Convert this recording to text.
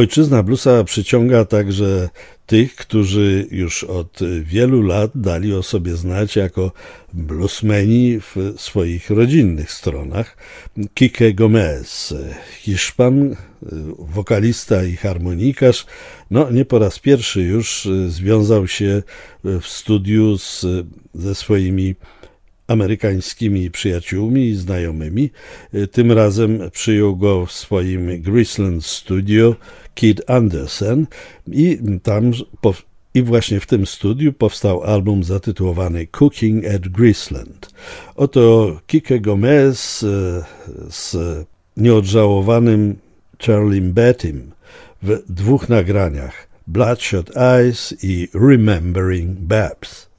Ojczyzna bluesa przyciąga także tych, którzy już od wielu lat dali o sobie znać jako bluesmeni w swoich rodzinnych stronach. Kike Gomez, Hiszpan, wokalista i harmonikarz, nie po raz pierwszy już związał się w studiu ze swoimi amerykańskimi przyjaciółmi i znajomymi. Tym razem przyjął go w swoim Graceland Studio Kid Andersen i właśnie w tym studiu powstał album zatytułowany Cooking at Graceland. Oto Kike Gomez z nieodżałowanym Charliem Bettym w dwóch nagraniach Bloodshot Eyes i Remembering Babs.